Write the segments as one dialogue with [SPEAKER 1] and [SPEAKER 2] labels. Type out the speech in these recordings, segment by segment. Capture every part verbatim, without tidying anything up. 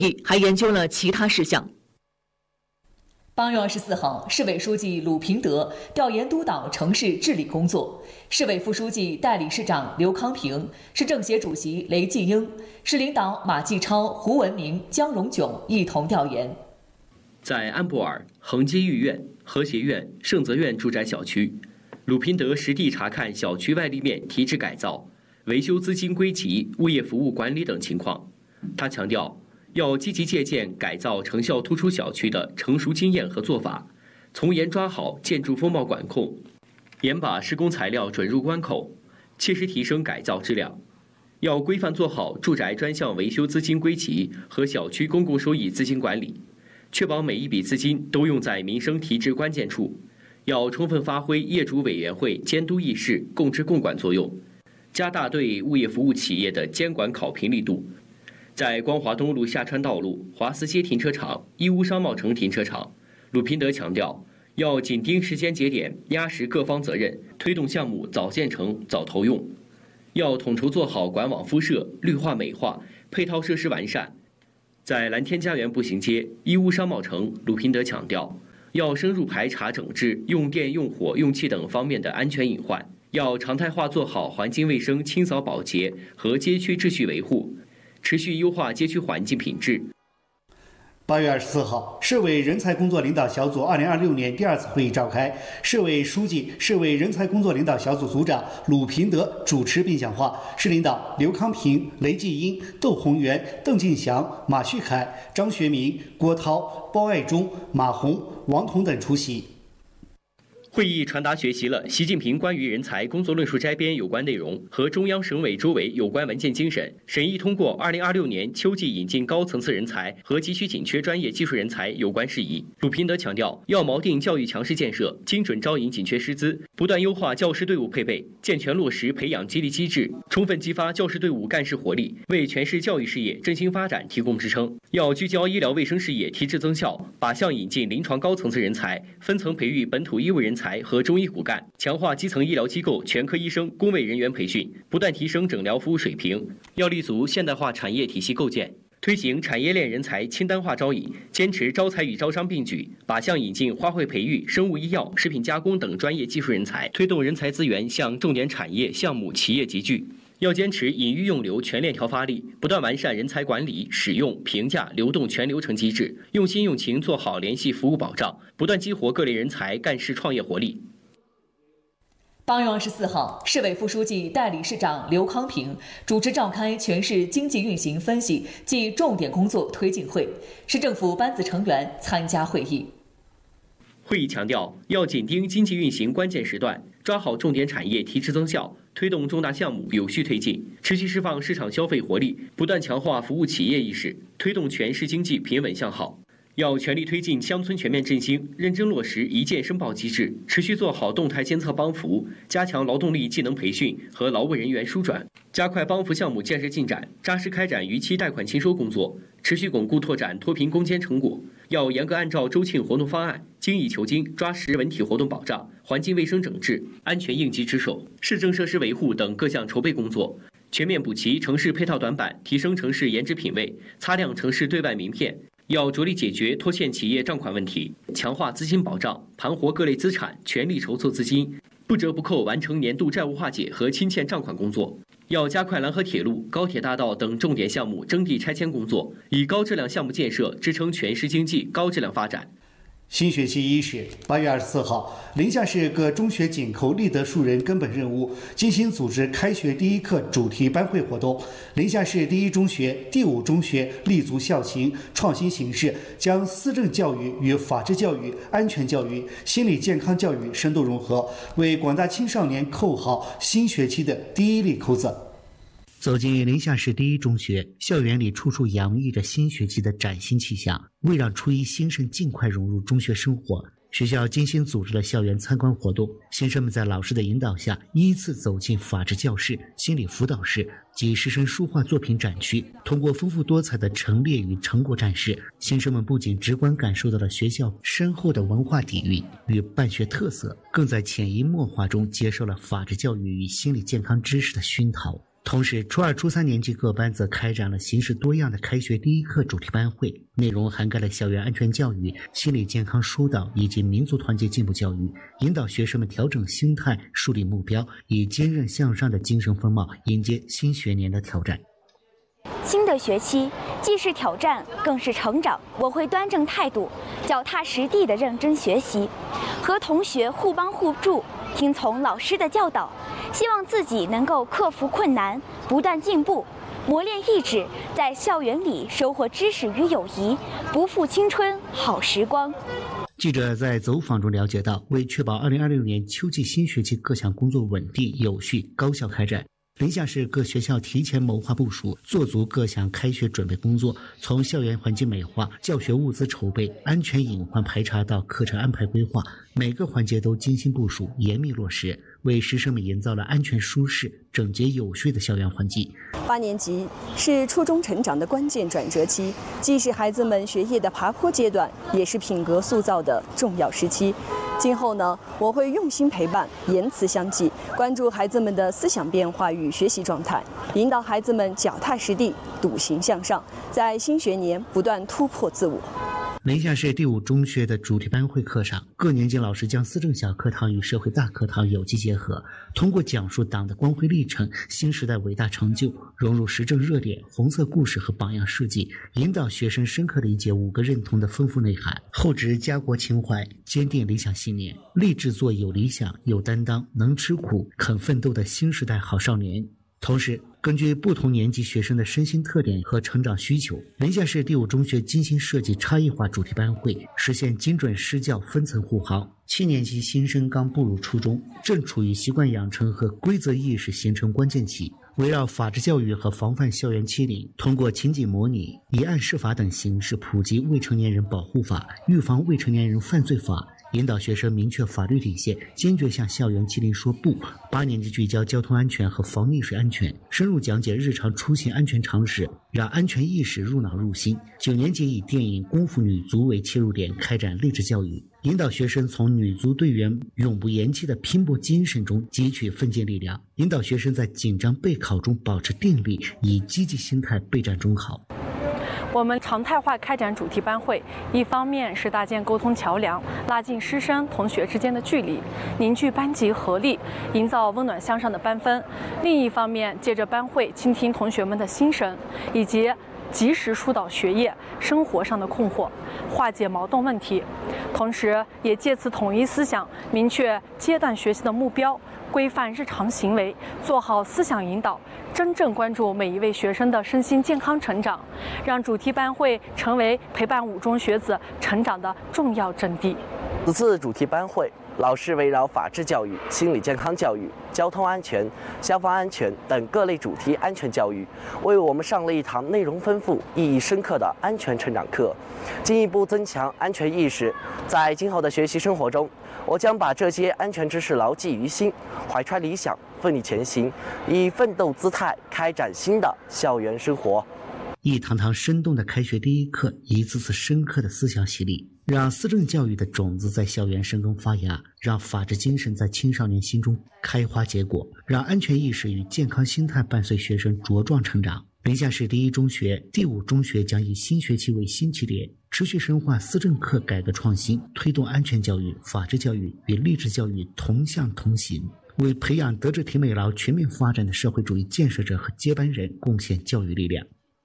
[SPEAKER 1] 还研究了其他事项。
[SPEAKER 2] 八月二十四号，市委书记鲁平德调研督导城市治理工作，市委副书记、代理市长刘康平、市政协主席雷继英、市领导马继超、胡文明、江荣炯一同调研。
[SPEAKER 3] 在安博尔、恒基御苑、和谐苑、盛泽苑住宅小区，鲁平德实地查看小区外立面提质改造、维修资金归集、物业服务管理等情况。他强调，要积极借鉴改造成效突出小区的成熟经验和做法，从严抓好建筑风貌管控，严把施工材料准入关口，切实提升改造质量。要规范做好住宅专项维修资金归集和小区公共收益资金管理，确保每一笔资金都用在民生提质关键处。要充分发挥业主委员会监督议事、共治共管作用，加大对物业服务企业的监管考评力度。在光华东路下川道路、华思街停车场、义乌商贸城停车场，鲁平德强调，要紧盯时间节点，压实各方责任，推动项目早建成、早投用。要统筹做好管网敷设、绿化美化、配套设施完善。在蓝天家园步行街、义乌商贸城，鲁平德强调，要深入排查整治用电、用火、用气等方面的安全隐患，要常态化做好环境卫生清扫保洁和街区秩序维护，持续优化街区环境品质。
[SPEAKER 4] 八月二十四号，市委人才工作领导小组二零二六年第二次会议召开，市委书记、市委人才工作领导小组组长鲁平德主持并讲话，市领导刘康平、雷继英、窦宏元、邓进祥、马旭凯、张学明、郭涛、包爱忠、马红、王彤等出席。
[SPEAKER 3] 会议传达学习了习近平关于人才工作论述摘编有关内容和中央省委周围有关文件精神，审议通过二零二六年秋季引进高层次人才和急需紧缺专业技术人才有关事宜。鲁平德强调，要锚定教育强势建设，精准招引紧缺师资，不断优化教师队伍配备，健全落实培养激励机制，充分激发教师队伍干事活力，为全市教育事业振兴发展提供支撑。要聚焦医疗卫生事业提质增效，靶向引进临床高层次人才，分层培育本土医务人才和中医骨干，强化基层医疗机构全科医生、公卫人员培训，不断提升诊疗服务水平。要立足现代化产业体系构建，推行产业链人才清单化招引，坚持招才与招商并举，靶向引进花卉培育、生物医药、食品加工等专业技术人才，推动人才资源向重点产业、项目、企业集聚。要坚持引育用留全链条发力，不断完善人才管理、使用、评价、流动全流程机制，用心用情做好联系服务保障，不断激活各类人才干事创业活力。
[SPEAKER 2] 八月二十四号，市委副书记、代理市长刘康平主持召开全市经济运行分析暨重点工作推进会，市政府班子成员参加会议。
[SPEAKER 3] 会议强调，要紧盯经济运行关键时段，抓好重点产业提质增效，推动重大项目有序推进，持续释放市场消费活力，不断强化服务企业意识，推动全市经济平稳向好。要全力推进乡村全面振兴，认真落实一键申报机制，持续做好动态监测帮扶，加强劳动力技能培训和劳务人员疏转，加快帮扶项目建设进展，扎实开展逾期贷款清收工作，持续巩固拓展脱贫攻坚成果。要严格按照周庆活动方案，精益求精，抓实文体活动保障、环境卫生整治、安全应急值守、市政设施维护等各项筹备工作，全面补齐城市配套短板，提升城市颜值品位，擦亮城市对外名片。要着力解决拖欠企业账款问题，强化资金保障，盘活各类资产，全力筹措资金，不折不扣完成年度债务化解和清欠账款工作。要加快兰河铁路、高铁大道等重点项目征地拆迁工作，以高质量项目建设支撑全市经济高质量发展。
[SPEAKER 4] 新学期伊始，八月二十四号，临夏市各中学紧扣立德树人根本任务，精心组织开学第一课主题班会活动。临夏市第一中学、第五中学立足校情、创新形式，将思政教育与法治教育、安全教育、心理健康教育深度融合，为广大青少年扣好新学期的第一粒扣子。
[SPEAKER 5] 走进临夏市第一中学，校园里处处洋溢着新学期的崭新气象。为让初一新生尽快融入中学生活，学校精心组织了校园参观活动。新生们在老师的引导下，依次走进法治教室、心理辅导室及师生书画作品展区。通过丰富多彩的陈列与成果展示，新生们不仅直观感受到了学校深厚的文化底蕴与办学特色，更在潜移默化中接受了法治教育与心理健康知识的熏陶。 同时，初二、初三年级各班则开展了形式多样的开学第一课主题班会，内容涵盖了校园安全教育、心理健康疏导以及民族团结进步教育，引导学生们调整心态、树立目标，以坚韧向上的精神风貌迎接新学年的挑战。
[SPEAKER 6] 新的学期既是挑战，更是成长。我会端正态度，脚踏实地地认真学习，和同学互帮互助，听从老师的教导。希望自己能够克服困难，不断进步，磨练意志，在校园里收获知识与友谊，不负青春好时光。
[SPEAKER 5] 记者在走访中了解到，为确保二零二六年秋季新学期各项工作稳定、有序、高效开展，临夏市各学校提前谋划部署，做足各项开学准备工作，从校园环境美化、教学物资筹备、安全隐患排查到课程安排规划，每个环节都精心部署、严密落实，为师生们营造了安全、舒适、整洁、有序的校园环境。
[SPEAKER 7] 八年级是初中成长的关键转折期，既是孩子们学业的爬坡阶段，也是品格塑造的重要时期。今后呢，我会用心陪伴，言辞相济，关注孩子们的思想变化与学习状态，引导孩子们脚踏实地、笃行向上，在新学年不断突破自我。
[SPEAKER 5] 临夏市第五中学的主题班会课上，各年级老师将思政小课堂与社会大课堂有机结合，通过讲述党的光辉历程、新时代伟大成就，融入时政热点、红色故事和榜样事迹，引导学生深刻理解五个认同的丰富内涵，厚植家国情怀，坚定理想信念，立志做有理想、有担当、能吃苦、肯奋斗的新时代好少年。同时，根据不同年级学生的身心特点和成长需求，临夏市第五中学精心设计差异化主题班会，实现精准施教、分层护航。七年级新生刚步入初中，正处于习惯养成和规则意识形成关键期。围绕法治教育和防范校园欺凌，通过情景模拟、以案释法等形式普及未成年人保护法、预防未成年人犯罪法，引导学生明确法律底线，坚决向校园欺凌说不。八年级聚焦交通安全和防溺水安全，深入讲解日常出行安全常识，让安全意识入脑入心。九年级以电影《功夫女足》为切入点，开展励志教育，引导学生从女足队员永不言弃的拼搏精神中汲取奋进力量，引导学生在紧张备考中保持定力，以积极心态备战中考。
[SPEAKER 8] 我们常态化开展主题班会，一方面是搭建沟通桥梁，拉近师生同学之间的距离，凝聚班级合力，营造温暖向上的班风；另一方面，借着班会倾听同学们的心声，以及及时疏导学业、生活上的困惑，化解矛盾问题。同时，也借此统一思想，明确阶段学习的目标，规范日常行为，做好思想引导，真正关注每一位学生的身心健康成长，让主题班会成为陪伴五中学子成长的重要阵地。
[SPEAKER 9] 此次主题班会，老师围绕法治教育、心理健康教育、交通安全、消防安全等各类主题安全教育，为我们上了一堂内容丰富、意义深刻的安全成长课，进一步增强安全意识。在今后的学习生活中，我将把这些安全知识牢记于心，怀揣理想，奋力前行，以奋斗姿态开展新的校园生活。
[SPEAKER 5] 一堂堂生动的开学第一课，一次次深刻的思想洗礼，让思政教育的种子在校园生根发芽，让法治精神在青少年心中开花结果，让安全意识与健康心态伴随学生茁壮成长。临夏市第一中学、第五中学将以新学期为新起点，持续深化思政课改革创新，推动安全教育、法治教育与励志教育同向同行，为培养德智体美劳全面发展的社会主义建设者和接班人贡献教育力量。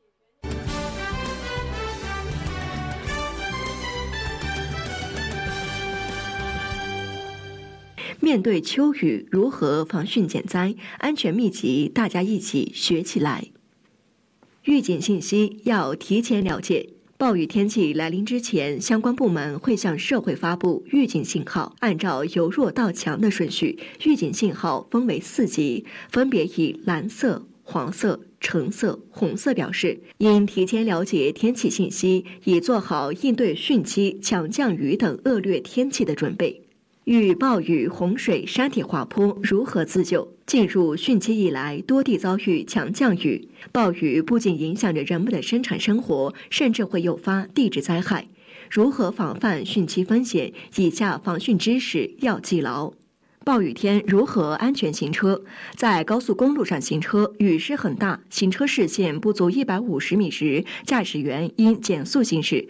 [SPEAKER 1] 面对秋雨，如何防汛减灾？安全秘籍，大家一起学起来。预警信息要提前了解。暴雨天气来临之前，相关部门会向社会发布预警信号，按照由弱到强的顺序，预警信号分为四级，分别以蓝色、黄色、橙色、红色表示。应提前了解天气信息，以做好应对汛期、强降雨等恶劣天气的准备。遇暴雨、洪水、山体滑坡如何自救？进入汛期以来，多地遭遇强降雨，暴雨不仅影响着人们的生产生活，甚至会诱发地质灾害。如何防范汛期风险？以下防汛知识要记牢。 暴雨天如何安全行车？在高速公路上行车，雨势很大，行车视线不足一百五十米时，驾驶员应减速行驶，